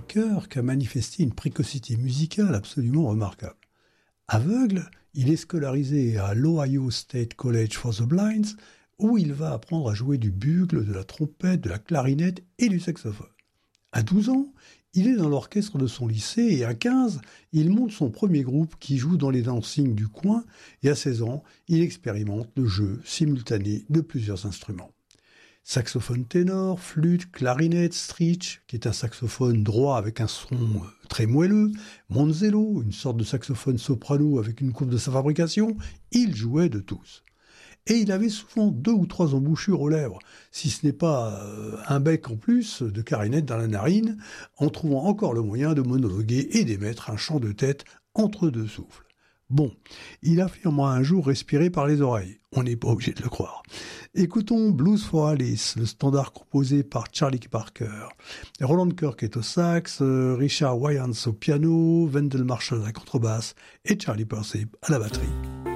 Kirk a manifesté une précocité musicale absolument remarquable. Aveugle, il est scolarisé à l'Ohio State College for the Blind, où il va apprendre à jouer du bugle, de la trompette, de la clarinette et du saxophone. À 12 ans, il est dans l'orchestre de son lycée et à 15, il monte son premier groupe qui joue dans les dancings du coin et à 16 ans, il expérimente le jeu simultané de plusieurs instruments. Saxophone ténor, flûte, clarinette, stritch, qui est un saxophone droit avec un son très moelleux, Monzello, une sorte de saxophone soprano avec une courbe de sa fabrication, il jouait de tous. Et il avait souvent 2 ou 3 embouchures aux lèvres, si ce n'est pas un bec en plus de clarinette dans la narine, en trouvant encore le moyen de monologuer et d'émettre un chant de tête entre 2 souffles. Bon, il affirmera un jour respirer par les oreilles. On n'est pas obligé de le croire. Écoutons Blues for Alice, le standard composé par Charlie Parker. Roland Kirk est au sax, Richard Wyans au piano, Wendell Marshall à la contrebasse et Charlie Persip à la batterie.